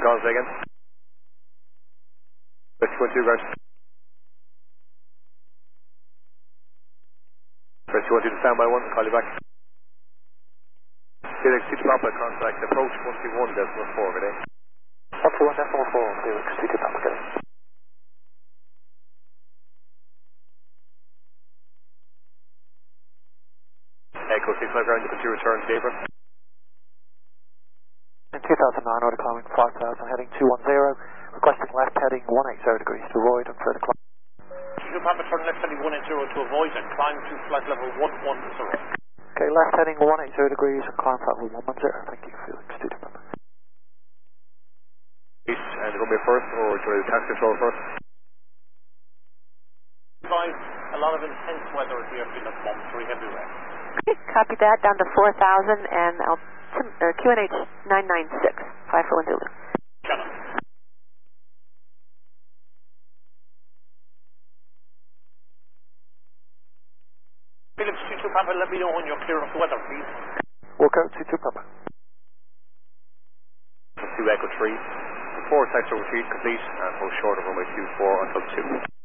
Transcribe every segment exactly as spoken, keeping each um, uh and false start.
calls again. West two one two, guys. West two one two to stand by one, call you back. Felix two to Papa, contact approach one two one decimal four, good day. one two one decimal four, Felix two to Papa, good day. Echo six five ground, looking to return to April. In two thousand nine, order climbing five thousand, heading two one zero, requesting left heading one eighty degrees to avoid and further climb. two Papa, turn left heading one eighty to avoid and climb to flight level one one zero. Okay, left heading one eighty degrees and climb flight level one one zero, thank you, Felix two to Papa. East, and you're going to be first, or do you want to do tax control first? Guys, a lot of intense weather here in the bomb, three heavy rain. Okay, copy that, down to four thousand, and I'll, uh, Q N H nine nine six, five four one Zulu. Shannon. Phillips two two Papa, let me know when you're clear of the weather, please. Walk out two two Papa. two Echo three. Four sector retreat complete, and hold short of runway two four until two.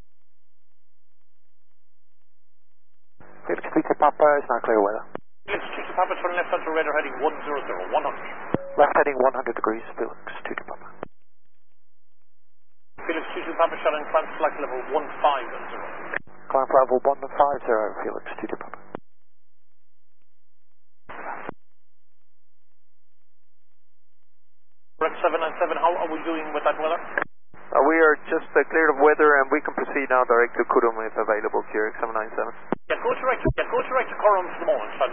Felix two to Papa, it's now clear weather. Phillips two two Papa, turn left onto radar heading one zero zero, one hundred. Left heading one hundred degrees, Felix two to Papa. Phillips two two Papa, shot in climb flight level one five zero. Climb flight level one five zero, Felix two to Papa. Rex seven nine seven, how are we doing with that weather? Uh, we are just uh, cleared of weather and we can proceed now direct to Kurum if available, Q X seven nine seven. Yeah, go direct, yeah, go direct to Corum for the moment.